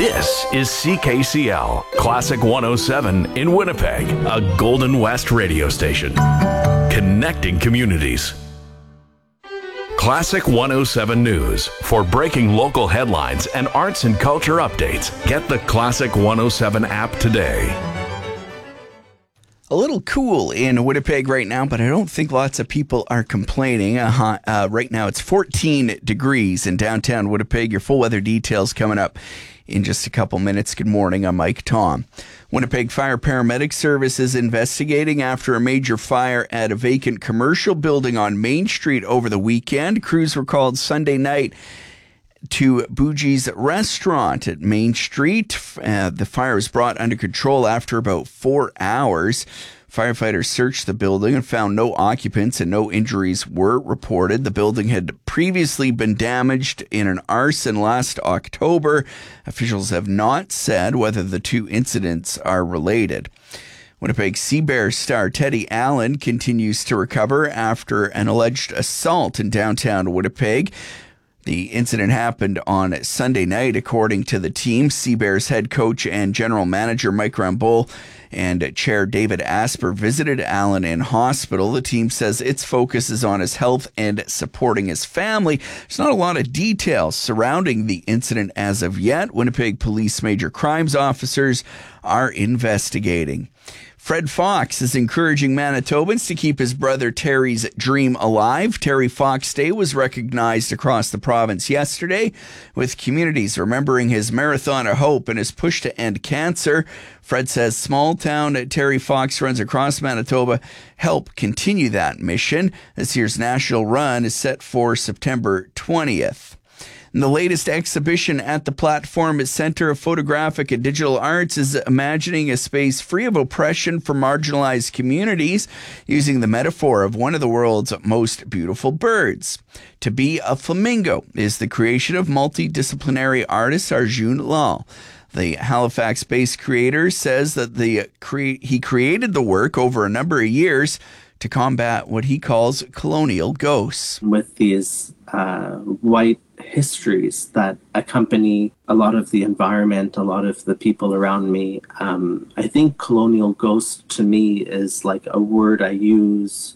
This is CKCL, Classic 107 in Winnipeg, a Golden West radio station. Connecting communities. Classic 107 News. For breaking local headlines and arts and culture updates, get the Classic 107 app today. A little cool in Winnipeg right now, but I don't think lots of people are complaining. Right now it's 14 degrees in downtown Winnipeg. Your full weather details coming up in just a couple minutes. Good morning, I'm Mike Tom. Winnipeg Fire Paramedic Service is investigating after a major fire at a vacant commercial building on Main Street over the weekend. Crews were called Sunday night to Bougie's restaurant at Main Street. The fire was brought under control after about 4 hours. Firefighters searched the building and found no occupants and no injuries were reported. The building had previously been damaged in an arson last October. Officials have not said whether the two incidents are related. Winnipeg Sea-Bears star Teddy Allen continues to recover after an alleged assault in downtown Winnipeg. The incident happened on Sunday night, according to the team. Sea-Bears head coach and general manager Mike Rambeau and chair David Asper visited Allen in hospital. The team says its focus is on his health and supporting his family. There's not a lot of details surrounding the incident as of yet. Winnipeg Police major crimes officers are investigating. Fred Fox is encouraging Manitobans to keep his brother Terry's dream alive. Terry Fox Day was recognized across the province yesterday, with communities remembering his marathon of hope and his push to end cancer. Fred says small town Terry Fox runs across Manitoba help continue that mission. This year's national run is set for September 20th. And the latest exhibition at the Platform Center of Photographic and Digital Arts is imagining a space free of oppression for marginalized communities, using the metaphor of one of the world's most beautiful birds. To Be a Flamingo is the creation of multidisciplinary artist Arjun Lal. The Halifax-based creator says that he created the work over a number of years to combat what he calls colonial ghosts. With these white histories that accompany a lot of the environment, a lot of the people around me, I think colonial ghost to me is like a word I use